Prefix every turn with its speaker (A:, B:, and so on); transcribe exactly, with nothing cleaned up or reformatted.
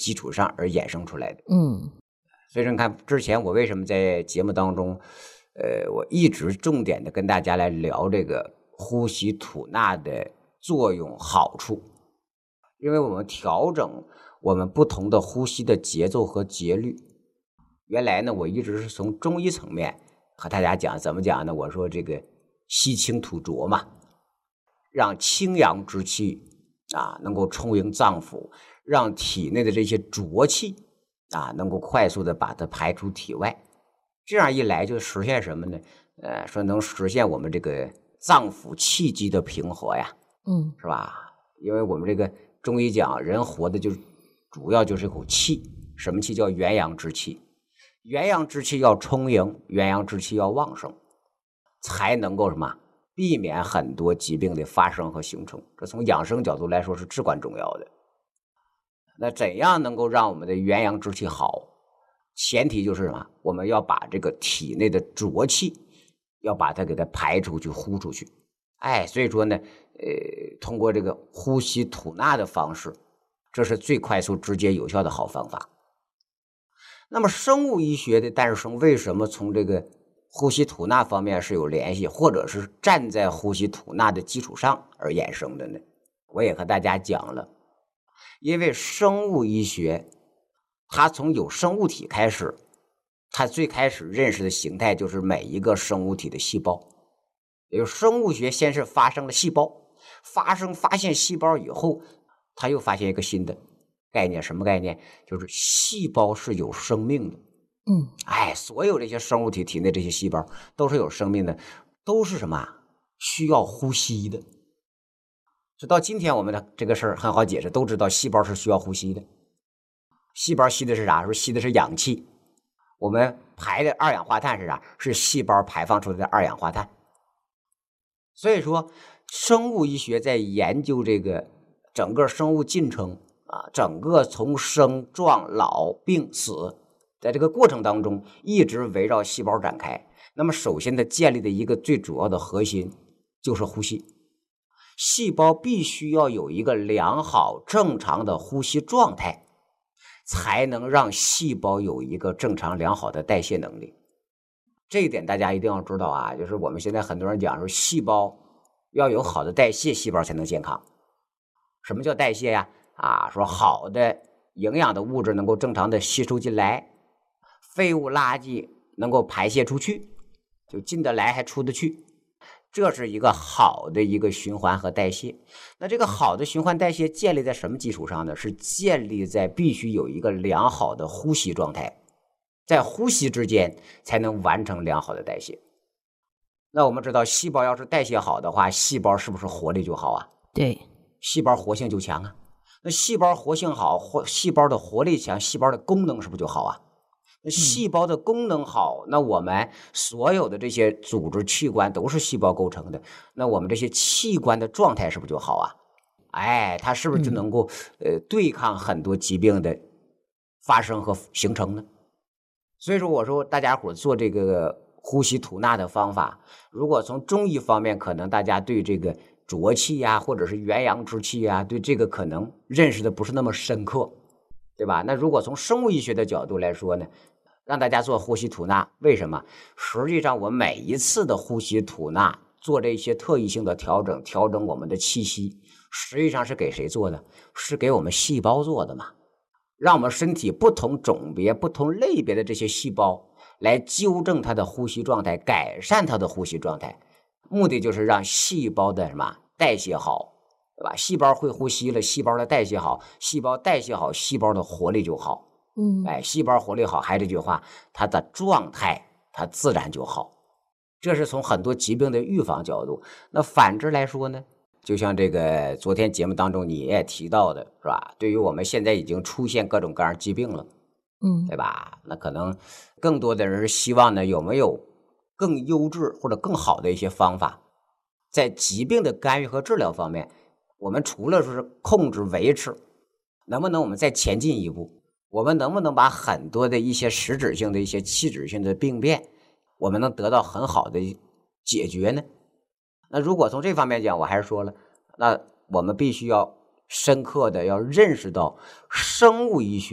A: 基础上而衍生出来的。
B: 嗯，
A: 所以说你看之前我为什么在节目当中呃，我一直重点的跟大家来聊这个呼吸吐纳的作用好处，因为我们调整我们不同的呼吸的节奏和节律。原来呢，我一直是从中医层面和大家讲，怎么讲呢？我说这个吸清吐浊嘛，让清阳之气啊能够充盈脏腑，让体内的这些浊气啊能够快速的把它排出体外。这样一来就实现什么呢？呃，说能实现我们这个脏腑气机的平和呀，
B: 嗯，
A: 是吧？因为我们这个中医讲，人活的就是主要就是一口气，什么气？叫元阳之气。元阳之气要充盈，元阳之气要旺盛，才能够什么避免很多疾病的发生和形成。这从养生角度来说是至关重要的。那怎样能够让我们的元阳之气好？前提就是什么？我们要把这个体内的浊气要把它给它排出去呼出去。哎，所以说呢呃，通过这个呼吸吐纳的方式，这是最快速直接有效的好方法。那么生物医学的诞生为什么从这个呼吸吐纳方面是有联系，或者是站在呼吸吐纳的基础上而衍生的呢？我也和大家讲了，因为生物医学它从有生物体开始，它最开始认识的形态就是每一个生物体的细胞。也就是生物学先是发生了细胞，发生发现细胞以后，它又发现一个新的概念，什么概念？就是细胞是有生命的。
B: 嗯，
A: 哎，所有这些生物体体内这些细胞都是有生命的，都是什么？需要呼吸的。直到今天我们的这个事儿很好解释，都知道细胞是需要呼吸的。细胞吸的是啥？说吸的是氧气。我们排的二氧化碳是啥？是细胞排放出来的二氧化碳。所以说生物医学在研究这个整个生物进程啊，整个从生壮老病死，在这个过程当中一直围绕细胞展开。那么首先它建立的一个最主要的核心就是呼吸。细胞必须要有一个良好正常的呼吸状态，才能让细胞有一个正常良好的代谢能力。这一点大家一定要知道啊，就是我们现在很多人讲说细胞要有好的代谢，细胞才能健康。什么叫代谢呀？啊，说好的营养的物质能够正常的吸收进来，废物垃圾能够排泄出去，就进得来还出得去，这是一个好的一个循环和代谢。那这个好的循环代谢建立在什么基础上呢？是建立在必须有一个良好的呼吸状态，在呼吸之间才能完成良好的代谢。那我们知道细胞要是代谢好的话，细胞是不是活力就好啊？
B: 对，
A: 细胞活性就强啊。那细胞活性好，活细胞的活力强，细胞的功能是不是就好啊？那细胞的功能好，那我们所有的这些组织器官都是细胞构成的，那我们这些器官的状态是不是就好啊？哎，它是不是就能够、嗯、呃对抗很多疾病的发生和形成呢？所以说我说大家伙做这个呼吸吐纳的方法，如果从中医方面可能大家对这个浊气呀、啊、或者是元阳之气呀、啊、对这个可能认识的不是那么深刻，对吧？那如果从生物医学的角度来说呢，让大家做呼吸吐纳，为什么？实际上我每一次的呼吸吐纳做这些特异性的调整，调整我们的气息，实际上是给谁做的？是给我们细胞做的嘛，让我们身体不同种别不同类别的这些细胞来纠正它的呼吸状态，改善它的呼吸状态，目的就是让细胞的什么代谢好，对吧？细胞会呼吸了，细胞的代谢好，细胞代谢好，细胞的活力就好。
B: 嗯，
A: 哎，细胞活力好，还这句话，它的状态它自然就好。这是从很多疾病的预防角度。那反之来说呢，就像这个昨天节目当中你也提到的，是吧？对于我们现在已经出现各种各样疾病了，
B: 嗯，
A: 对吧？那可能更多的人是希望呢，有没有更优质或者更好的一些方法，在疾病的干预和治疗方面，我们除了说是控制维持，能不能我们再前进一步？我们能不能把很多的一些实质性的一些器质性的病变，我们能得到很好的解决呢？那如果从这方面讲，我还是说了，那我们必须要深刻的要认识到生物医学